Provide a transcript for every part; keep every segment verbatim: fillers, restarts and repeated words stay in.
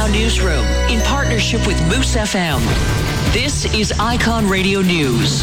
Town Newsroom in partnership with Moose F M. This is Icon Radio News.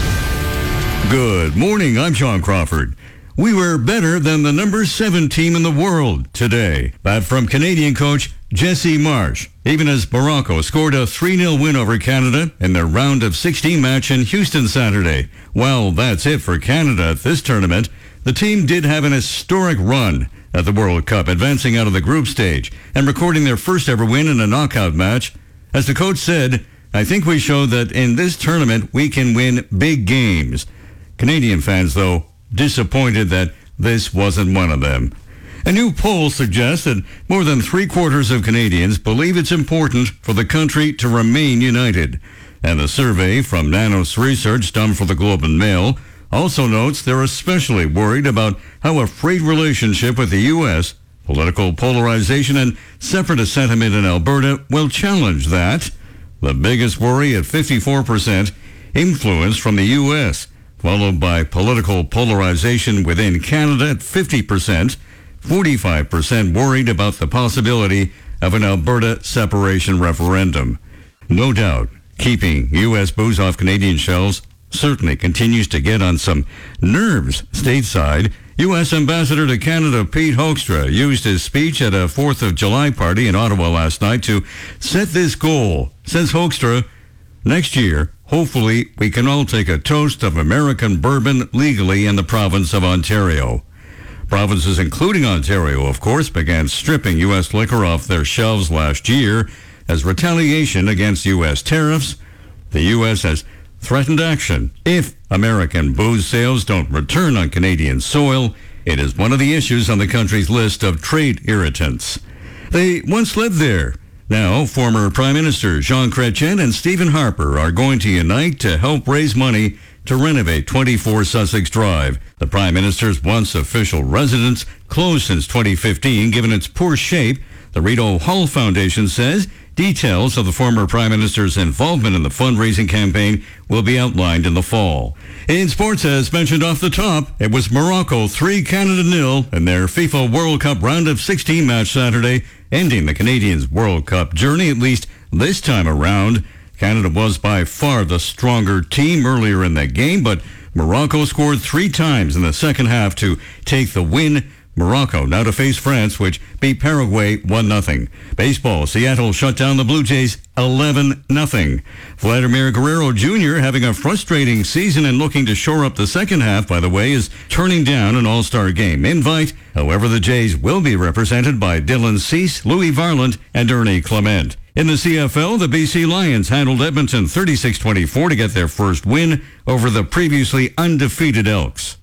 Good morning, I'm Sean Crawford. We were better than the number seven team in the world today. That from Canadian coach Jesse Marsh, even as Morocco scored a three nil win over Canada in their round of sixteen match in Houston Saturday. Well, that's it for Canada at this tournament. The team did have an historic run at the World Cup, advancing out of the group stage and recording their first ever win in a knockout match. As the coach said, I think we showed that in this tournament we can win big games. Canadian fans, though, disappointed that this wasn't one of them. A new poll suggests that more than three quarters of Canadians believe it's important for the country to remain united. And the survey from Nanos Research, done for the Globe and Mail, also notes they're especially worried about how a frayed relationship with the U S, political polarization, and separatist sentiment in Alberta will challenge that. The biggest worry at fifty-four percent, influence from the U S, followed by political polarization within Canada at fifty percent, forty-five percent worried about the possibility of an Alberta separation referendum. No doubt, keeping U S booze off Canadian shelves certainly continues to get on some nerves stateside. U S Ambassador to Canada Pete Hoekstra used his speech at a fourth of July party in Ottawa last night to set this goal. Says Hoekstra, next year, hopefully, we can all take a toast of American bourbon legally in the province of Ontario. Provinces, including Ontario, of course, began stripping U S liquor off their shelves last year as retaliation against U S tariffs. The U S has threatened action if American booze sales don't return on Canadian soil. It is one of the issues on the country's list of trade irritants. They once lived there. Now, former Prime Minister Jean Chrétien and Stephen Harper are going to unite to help raise money to renovate twenty-four Sussex Drive. The Prime Minister's once official residence, closed since twenty fifteen, given its poor shape. The Rideau Hall Foundation says details of the former Prime Minister's involvement in the fundraising campaign will be outlined in the fall. In sports, as mentioned off the top, it was Morocco three, Canada nil in their FIFA World Cup round of sixteen match Saturday, ending the Canadians' World Cup journey, at least this time around. Canada was by far the stronger team earlier in the game, but Morocco scored three times in the second half to take the win. Morocco now to face France, which beat Paraguay one nothing. Baseball, Seattle shut down the Blue Jays eleven nothing. Vladimir Guerrero Junior, having a frustrating season and looking to shore up the second half, by the way, is turning down an all-star game invite. However, the Jays will be represented by Dylan Cease, Louis Varland, and Ernie Clement. In the C F L, the B C Lions handled Edmonton thirty-six twenty-four to get their first win over the previously undefeated Elks.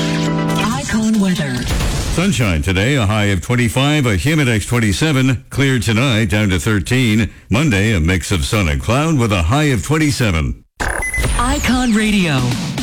Icon weather. Sunshine today, a high of twenty-five, a Humidex twenty-seven. Clear tonight, down to thirteen. Monday, a mix of sun and cloud with a high of twenty-seven. Icon Radio.